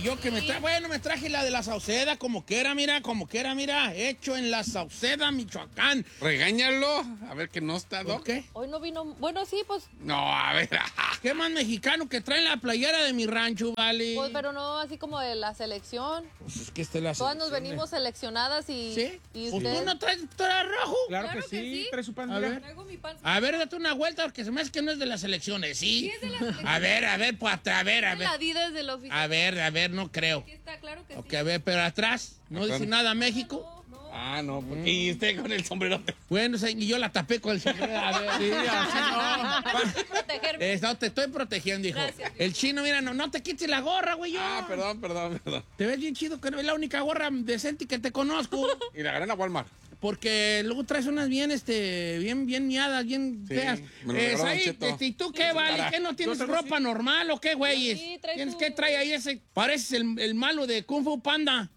Yo que me traje la de la Sauceda, como que era, mira, hecho en la Sauceda, Michoacán. Regáñalo, a ver que no está, Doc. ¿Por qué? Hoy no vino, bueno, sí, pues. No, a ver. ¿Qué más mexicano que trae la playera de mi rancho, vale? Pues, pero no así como de la selección. Pues es que esta es la Todas nos selección, venimos seleccionadas y. ¿Sí? Y Pues usted. tú no traes toda rojo. Claro que sí, trae su pan. Mira. Traigo mi pan. A ver, date una vuelta porque se me hace que no es de las elecciones, ¿sí? Sí, es de las elecciones. A ver, pues, a ver. La Adidas de la oficina. A ver, no creo. Aquí está, claro que Ok, sí. a ver, pero atrás, no Atrás. dice nada México. Ah, no, porque y usted con el sombrerote. Bueno, y yo la tapé con el sombrero. A ver, sí, así no. Protegerme. No, te estoy protegiendo, hijo. Gracias. El chino, mira, no te quites la gorra, güey. Ah, perdón. Te ves bien chido, que no es la única gorra decente que te conozco. Y la gané a Walmart. Porque luego traes unas bien, bien miadas, bien Sí, feas. me lo regaló Don Ahí, Cheto. ¿y tú qué, vale? Cara. ¿Qué no tienes Yo tengo ropa normal o qué, güey? Sí, trae ¿Tienes tu- qué trae ahí ese? Pareces el malo de Kung Fu Panda.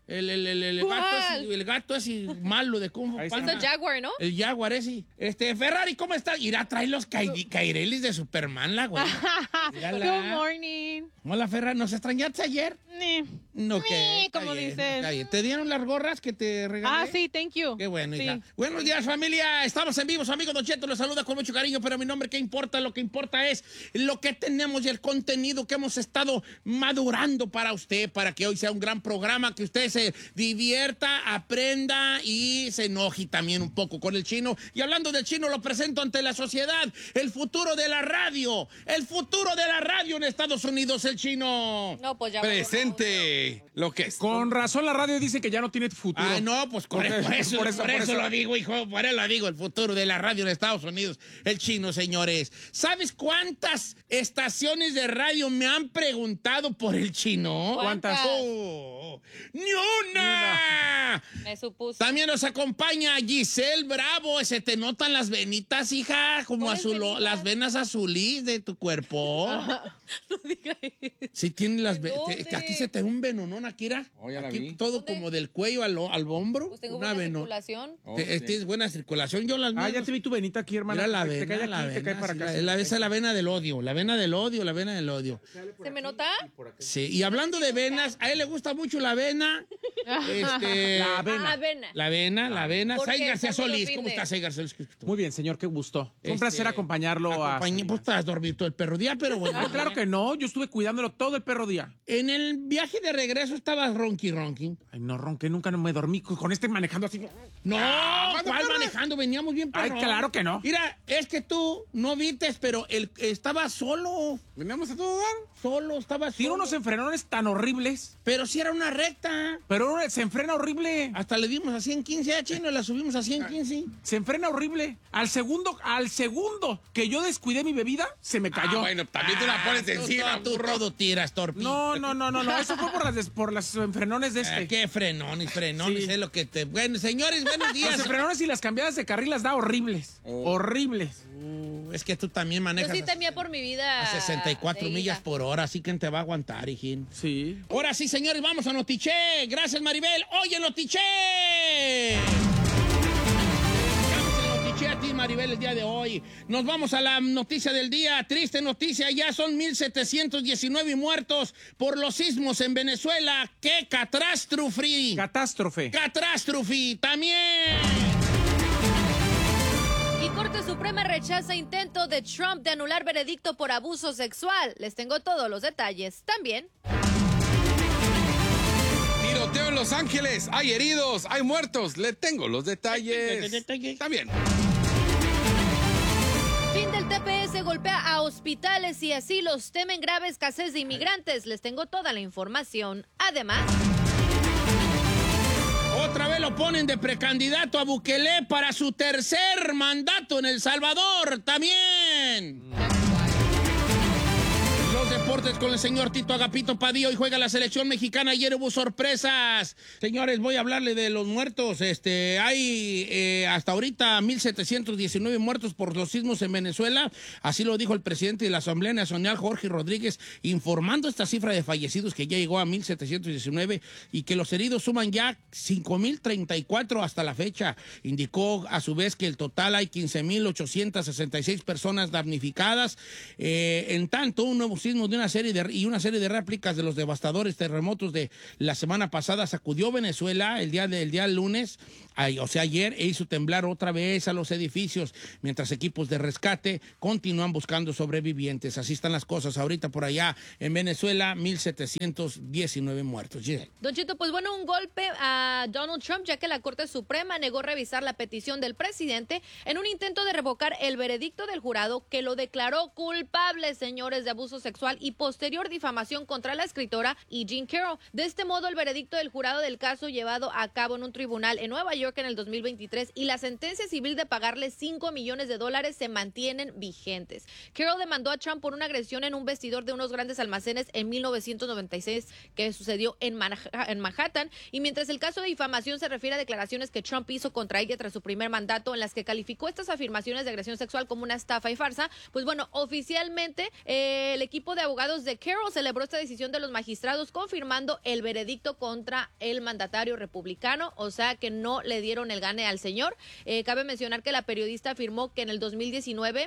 El gato ese malo de Kung Fu Ahí está. Panda. Es el Jaguar, ¿no? El Jaguar ese. Ferrari, ¿cómo estás? Irá, trae los cairelis de Superman, la güey. Mírala. Good morning. Hola, Ferrari, ¿nos extrañaste ayer? No, ¿qué? Está como bien, dicen. está bien. ¿Te dieron las gorras que te regalé? Ah, sí, thank you. Qué bueno, Sí. hija. Buenos días, familia. Estamos en vivo. Su amigo Don Cheto los saluda con mucho cariño, pero mi nombre, ¿qué importa? Lo que importa es lo que tenemos y el contenido que hemos estado madurando para usted, para que hoy sea un gran programa, que usted se divierta, aprenda y se enoje también un poco con el chino. Y hablando del chino, lo presento ante la sociedad. El futuro de la radio. El futuro de la radio en Estados Unidos, el chino. No, pues ya. Presente lo que es. Con razón la radio dice que ya no tiene futuro. Ah, no, pues por eso lo digo, hijo, por eso lo digo, el futuro de la radio en Estados Unidos, el chino, señores. ¿Sabes cuántas estaciones de radio me han preguntado por el chino? ¿Cuántas? Oh, ¡ni una! Me supuse. También nos acompaña Giselle Bravo. Se te notan las venitas, hija, como ¿Cuáles venitas? las venas azulís de tu cuerpo. No diga eso. Sí, tiene las ¿De venas. dónde? Aquí se te ve un venonón, Akira. Oh, ya la Aquí vi. todo ¿Dónde? como del cuello al hombro. Pues tengo una buena veno- circulación. Oh, Te- sí. Tienes buena circulación. Yo las Ah, ya mías- te vi tu venita aquí, hermana. Mira la Te cae vena, aquí, te cae para sí, acá. esa es la vena del odio, la vena del odio, la vena del odio. ¿Se me nota? Sí, y hablando de venas, a él le gusta mucho la vena. La avena. Avena. La vena. ¿Por Say qué? García ¿Cómo lo Solís, ¿cómo pide? estás, Say García Solís? Muy bien, señor, qué gusto. Fue un Este, placer acompañarlo a... Pues estás dormido todo el perro día, pero bueno. Ah, claro que no, yo estuve cuidándolo todo el perro día. En el viaje de regreso estabas ronqui. Ay, no ronqué, nunca no me dormí con este manejando así. No, ¿cuándo, ¿cuál perro? manejando? Veníamos bien Ay, perro. claro que no. Mira, es que tú no vistes, pero él estaba solo. ¿Venimos a todo dar? Solo, estaba Tiene solo. unos enfrenones tan horribles, Pero si era una recta. pero uno se enfrena horrible. Hasta le dimos a 115 a Chino, la subimos a 115. Se enfrena horrible. Al segundo que yo descuidé mi bebida, se me cayó. Ah, bueno, también tú la pones Tú encima, todo, burro. todo tiras, torpito. No, eso fue por las enfrenones de este. Qué frenones, Sí. es lo que te... Bueno, señores, buenos Los días. enfrenones y las cambiadas de carril las da horribles. Horribles. Es que tú también Yo manejas sí temía por mi vida. a 64 de millas ida. por hora, así que te va a aguantar, hijín. Sí. Ahora sí, señores, vamos a Notiche. Gracias, Maribel. Oye, Notiche. Vamos a Notiche a ti, Maribel, el día de hoy. Nos vamos a la noticia del día. Triste noticia, ya son 1,719 muertos por los sismos en Venezuela. ¡Qué catástrofe! Catástrofe. ¡Catástrofe! También. Y Corte Suprema rechaza intento de Trump de anular veredicto por abuso sexual. Les tengo todos los detalles. También. Tiroteo en Los Ángeles. Hay heridos, hay muertos. Le tengo los detalles. Está bien. Fin del TPS golpea a hospitales y asilos. Temen grave escasez de inmigrantes. Les tengo toda la información. Además. Otra vez lo ponen de precandidato a Bukele para su tercer mandato en El Salvador. También. Los deportes con el señor Tito Agapito Padilla. Hoy juega la selección mexicana. Ayer hubo sorpresas. Señores, voy a hablarle de los muertos. Hay hasta ahorita 1,719 muertos por los sismos en Venezuela. Así lo dijo el presidente de la Asamblea Nacional, Jorge Rodríguez, informando esta cifra de fallecidos que ya llegó a 1,719 y que los heridos suman ya 5,034 hasta la fecha. Indicó a su vez que el total hay 15,866 personas damnificadas. En tanto, un nuevo sismo sismo de una serie de réplicas de los devastadores terremotos de la semana pasada sacudió Venezuela el día lunes, o sea, ayer, e hizo temblar otra vez a los edificios, mientras equipos de rescate continúan buscando sobrevivientes. Así están las cosas ahorita por allá en Venezuela, 1,719 muertos. Giselle. Don Cheto, pues bueno, un golpe a Donald Trump, ya que la Corte Suprema negó revisar la petición del presidente en un intento de revocar el veredicto del jurado que lo declaró culpable, señores, de abuso sexual y posterior difamación contra la escritora E. Jean Carroll. De este modo, el veredicto del jurado del caso llevado a cabo en un tribunal en Nueva York en el 2023 y la sentencia civil de pagarle $5 millones se mantienen vigentes. Carroll demandó a Trump por una agresión en un vestidor de unos grandes almacenes en 1996 que sucedió en Manhattan, y mientras el caso de difamación se refiere a declaraciones que Trump hizo contra ella tras su primer mandato en las que calificó estas afirmaciones de agresión sexual como una estafa y farsa, pues bueno, oficialmente el equipo de abogados de Carroll celebró esta decisión de los magistrados confirmando el veredicto contra el mandatario republicano, o sea que no le dieron el gane al señor. Cabe mencionar que la periodista afirmó que en el 2019,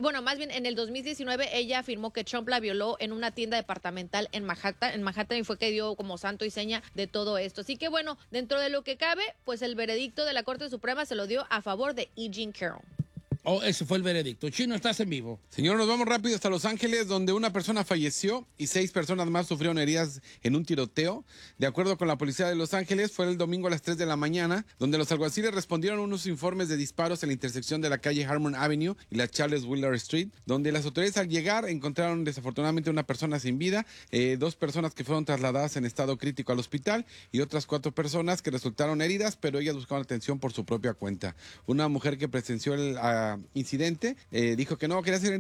en el 2019 ella afirmó que Trump la violó en una tienda departamental en Manhattan y fue que dio como santo y seña de todo esto. Así que bueno, dentro de lo que cabe, pues el veredicto de la Corte Suprema se lo dio a favor de E. Jean Carroll. Oh, ese fue el veredicto. Chino, estás en vivo. Señor, nos vamos rápido hasta Los Ángeles, donde una persona falleció y 6 personas más sufrieron heridas en un tiroteo. De acuerdo con la policía de Los Ángeles, fue el domingo a las 3 de la mañana, donde los alguaciles respondieron unos informes de disparos en la intersección de la calle Harmon Avenue y la Charles Wheeler Street, donde las autoridades al llegar encontraron desafortunadamente una persona sin vida, 2 personas que fueron trasladadas en estado crítico al hospital y otras 4 personas que resultaron heridas, pero ellas buscaban atención por su propia cuenta. Una mujer que presenció el incidente dijo que no quería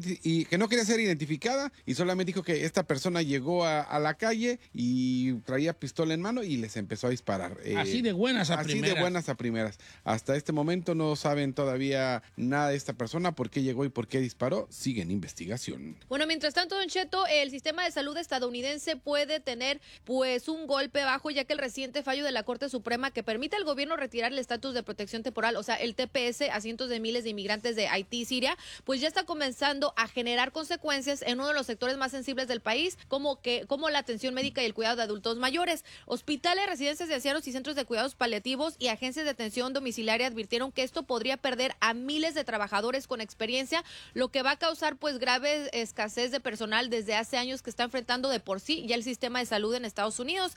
ser identificada y solamente dijo que esta persona llegó a la calle y traía pistola en mano y les empezó a disparar. Así de buenas a primeras. Así de buenas a primeras. Hasta este momento no saben todavía nada de esta persona, por qué llegó y por qué disparó. Sigue en investigación. Bueno, mientras tanto, Don Cheto, el sistema de salud estadounidense puede tener pues un golpe bajo, ya que el reciente fallo de la Corte Suprema que permite al gobierno retirar el estatus de protección temporal, o sea, el TPS, a cientos de miles de inmigrantes de Haití y Siria, pues ya está comenzando a generar consecuencias en uno de los sectores más sensibles del país, como la atención médica y el cuidado de adultos mayores. Hospitales, residencias de ancianos y centros de cuidados paliativos y agencias de atención domiciliaria advirtieron que esto podría perder a miles de trabajadores con experiencia, lo que va a causar pues grave escasez de personal desde hace años que está enfrentando de por sí ya el sistema de salud en Estados Unidos.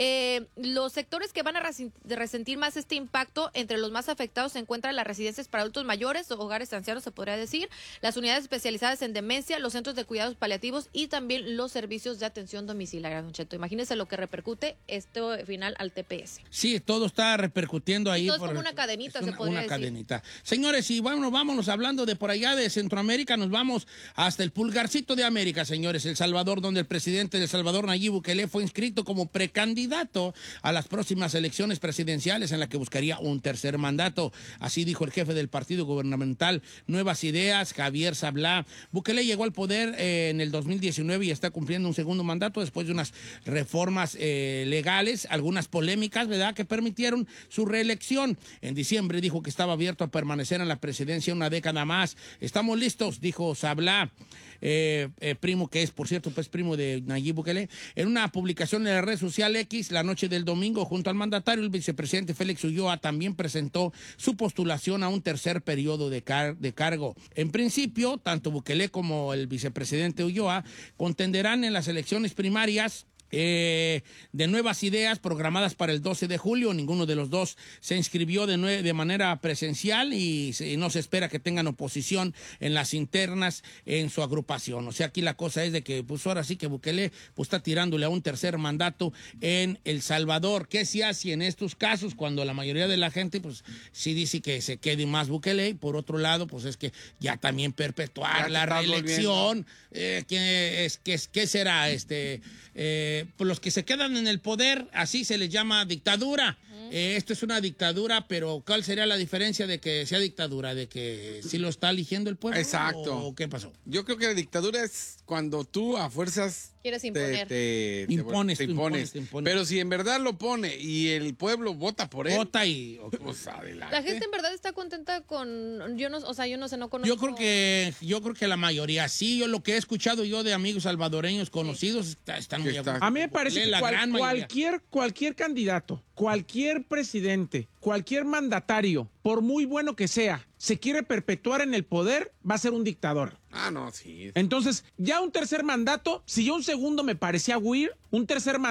Los sectores que van a resentir más este impacto, entre los más afectados se encuentran las residencias para adultos mayores, hogares de ancianos se podría decir, las unidades especializadas en demencia, los centros de cuidados paliativos y también los servicios de atención domiciliaria, Don Cheto. Imagínese lo que repercute esto final al TPS. Sí, todo está repercutiendo ahí. Todo es como una cadenita, se podría decir. Una cadenita. Señores, y bueno, vámonos hablando de por allá de Centroamérica, nos vamos hasta el pulgarcito de América, señores, El Salvador, donde el presidente de El Salvador, Nayib Bukele, fue inscrito como precandidato a las próximas elecciones presidenciales en la que buscaría un tercer mandato. Así dijo el jefe del partido gubernamental Nuevas Ideas, Javier Sablá. Bukele llegó al poder en el 2019 y está cumpliendo un segundo mandato después de unas reformas legales, algunas polémicas, ¿verdad?, que permitieron su reelección. En diciembre dijo que estaba abierto a permanecer en la presidencia una década más. Estamos listos, dijo Sablá, primo que es, por cierto, pues primo de Nayib Bukele. En una publicación en la red social X, la noche del domingo, junto al mandatario, el vicepresidente Félix Ulloa también presentó su postulación a un tercer periodo de cargo. En principio, tanto Bukele como el vicepresidente Ulloa contenderán en las elecciones primarias de Nuevas Ideas programadas para el 12 de julio. Ninguno de los dos se inscribió de manera presencial y no se espera que tengan oposición en las internas en su agrupación. O sea, aquí la cosa es de que pues ahora sí que Bukele pues está tirándole a un tercer mandato en El Salvador. ¿Qué se hace en estos casos cuando la mayoría de la gente pues sí dice que se quede más Bukele? Y por otro lado pues es que ya también perpetuar la reelección. ¿Qué será? Pues los que se quedan en el poder, así se les llama dictadura. Esto es una dictadura, pero ¿cuál sería la diferencia de que sea dictadura? ¿De que sí lo está eligiendo el pueblo? Exacto. ¿O qué pasó? Yo creo que la dictadura es cuando tú a fuerzas Quieres imponer. te Impones. Pero si en verdad lo pone y el pueblo vota por él, Vota y... pues adelante. La gente en verdad está contenta con, yo no sé, no conozco. Yo creo que la mayoría sí. Yo lo que he escuchado yo de amigos salvadoreños conocidos están muy A mí me parece que la gran mayoría. cualquier candidato, cualquier presidente, cualquier mandatario, por muy bueno que sea, se quiere perpetuar en el poder, va a ser un dictador. Ah, no, sí. Entonces, ya un tercer mandato, si ya un segundo me parecía weird, un tercer mandato